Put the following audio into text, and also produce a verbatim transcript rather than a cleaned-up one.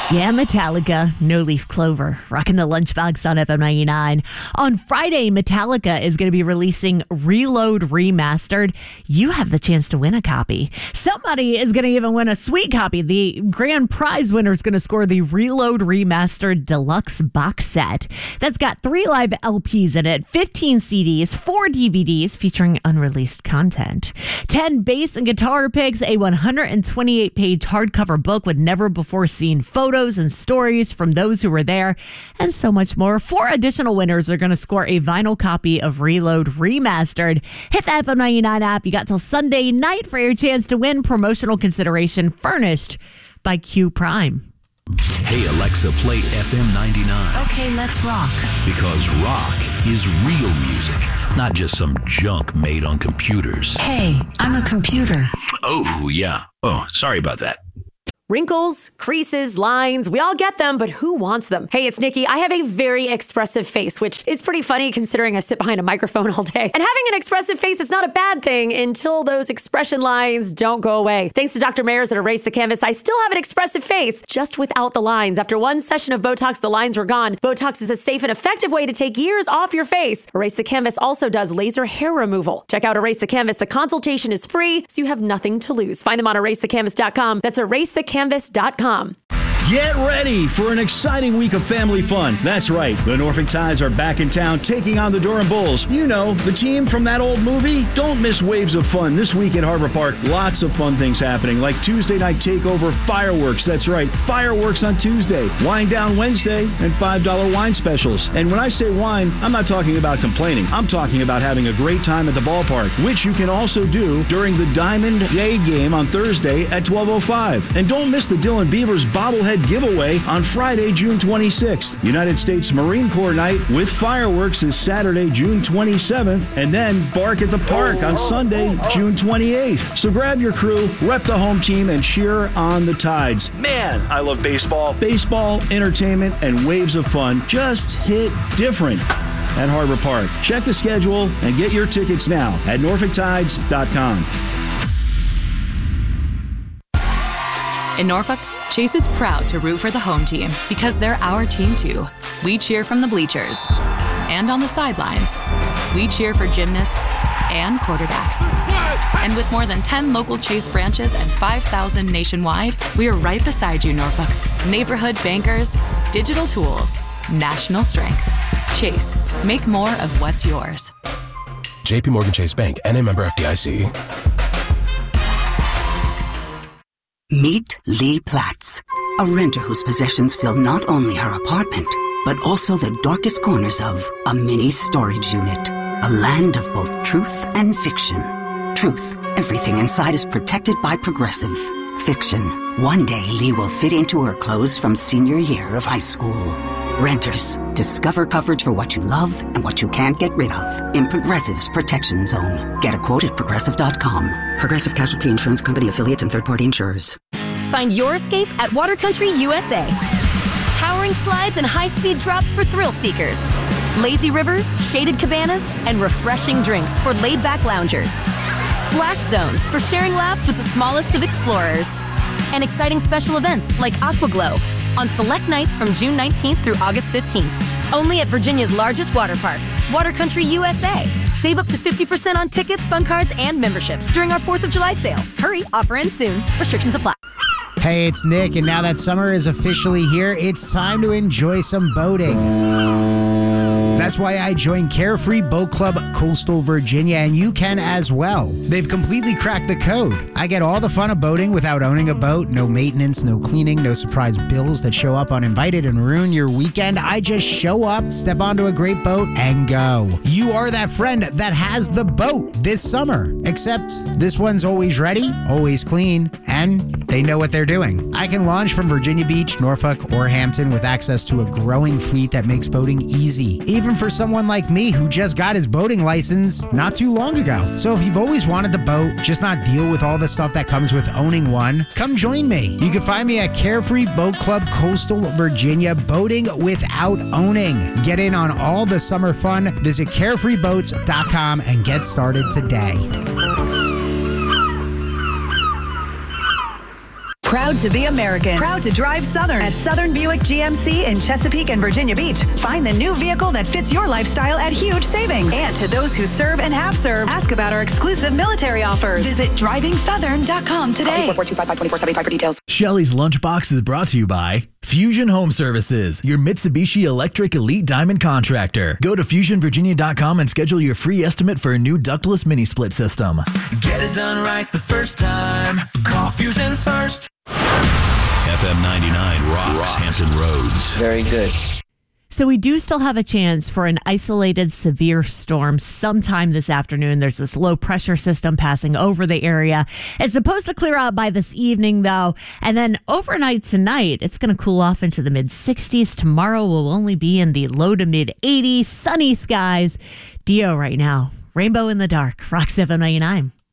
Yeah, Metallica, No Leaf Clover, rocking the lunchbox on F M ninety-nine. On Friday, Metallica is going to be releasing Reload Remastered. You have the chance to win a copy. Somebody is going to even win a sweet copy. The grand prize winner is going to score the Reload Remastered Deluxe box set. That's got three live L Ps in it, fifteen C Ds, four D V Ds featuring unreleased content, ten bass and guitar picks, a one hundred twenty-eight page hardcover book with never-before-seen photos and stories from those who were there, and so much more. Four additional winners are going to score a vinyl copy of Reload Remastered. Hit the F M ninety-nine app. You got till Sunday night for your chance to win. Promotional consideration furnished by Q Prime. Hey, Alexa, play F M ninety-nine. Okay, let's rock. Because rock is real music, not just some junk made on computers. Hey, I'm a computer. Oh, yeah. Oh, sorry about that. Wrinkles, creases, lines, we all get them, but who wants them? Hey, it's Nikki. I have a very expressive face, which is pretty funny considering I sit behind a microphone all day. And having an expressive face is not a bad thing until those expression lines don't go away. Thanks to Doctor Mayers at Erase the Canvas, I still have an expressive face, just without the lines. After one session of Botox, the lines were gone. Botox is a safe and effective way to take years off your face. Erase the Canvas also does laser hair removal. Check out Erase the Canvas. The consultation is free, so you have nothing to lose. Find them on erase the canvas dot com. That's erase the canvas dot com. Get ready for an exciting week of family fun. That's right. The Norfolk Tides are back in town taking on the Durham Bulls. You know, the team from that old movie. Don't miss waves of fun this week at Harbor Park. Lots of fun things happening, like Tuesday night takeover fireworks. That's right. Fireworks on Tuesday, wine down Wednesday, and five dollar wine specials. And when I say wine, I'm not talking about complaining. I'm talking about having a great time at the ballpark, which you can also do during the Diamond Day game on Thursday at twelve oh five. And don't miss the Dylan Beavers bobblehead giveaway on Friday, June twenty-sixth. United States Marine Corps Night with fireworks is Saturday, June twenty-seventh, and then Bark at the Park on Sunday, June twenty-eighth. So grab your crew, rep the home team, and cheer on the Tides. Man, I love baseball. Baseball, entertainment, and waves of fun just hit different at Harbor Park. Check the schedule and get your tickets now at norfolk tides dot com. In Norfolk, Chase is proud to root for the home team because they're our team too. We cheer from the bleachers and on the sidelines. We cheer for gymnasts and quarterbacks. And with more than ten local Chase branches and five thousand nationwide, we are right beside you, Norfolk. Neighborhood bankers, digital tools, national strength. Chase, make more of what's yours. J P Morgan Chase Bank, N A member F D I C. Meet Lee Platts, a renter whose possessions fill not only her apartment, but also the darkest corners of a mini storage unit. A land of both truth and fiction. Truth, everything inside is protected by Progressive. Fiction, one day Lee will fit into her clothes from senior year of high school. Renters, discover coverage for what you love and what you can't get rid of in Progressive's Protection Zone. Get a quote at progressive dot com. Progressive Casualty Insurance Company affiliates and third-party insurers. Find your escape at Water Country U S A. Towering slides and high-speed drops for thrill seekers. Lazy rivers, shaded cabanas, and refreshing drinks for laid-back loungers. Splash zones for sharing laughs with the smallest of explorers. And exciting special events like Aquaglow on select nights from June nineteenth through August fifteenth. Only at Virginia's largest water park, Water Country U S A. Save up to fifty percent on tickets, fun cards, and memberships during our fourth of July sale. Hurry, offer ends soon. Restrictions apply. Hey, it's Nick, and now that summer is officially here, it's time to enjoy some boating. That's why I joined Carefree Boat Club Coastal Virginia, and you can as well. They've completely cracked the code. I get all the fun of boating without owning a boat. No maintenance, no cleaning, no surprise bills that show up uninvited and ruin your weekend. I just show up, step onto a great boat, and go. You are that friend that has the boat this summer. Except this one's always ready, always clean, and they know what they're doing. I can launch from Virginia Beach, Norfolk, or Hampton with access to a growing fleet that makes boating easy. Even for someone like me who just got his boating license not too long ago. So if you've always wanted to boat, just not deal with all the stuff that comes with owning one, come join me. You can find me at Carefree Boat Club Coastal Virginia, boating without owning. Get in on all the summer fun. Visit carefree boats dot com and get started today. Proud to be American. Proud to drive Southern at Southern Buick G M C in Chesapeake and Virginia Beach. Find the new vehicle that fits your lifestyle at huge savings. And to those who serve and have served, ask about our exclusive military offers. Visit driving southern dot com today. four two five five two four seven five for details. Shelly's Lunchbox is brought to you by Fusion Home Services, your Mitsubishi Electric Elite Diamond contractor. Go to fusion virginia dot com and schedule your free estimate for a new ductless mini split system. Get it done right the first time. Call Fusion first. F M ninety-nine rocks, rocks Hampton Roads. Very good. So we do still have a chance for an isolated severe storm sometime this afternoon. There's this low pressure system passing over the area. It's supposed to clear out by this evening, though. And then overnight tonight, it's going to cool off into the mid sixties. Tomorrow will only be in the low to mid eighties, sunny skies. Dio right now. Rainbow in the Dark. Rocks F M ninety-nine.